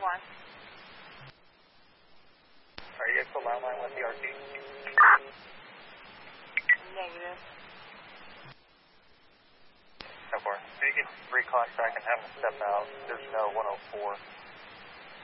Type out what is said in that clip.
1. Are you guys still landline with the RC? Negative. So far. So you can recontact and have them step out. There's no 104.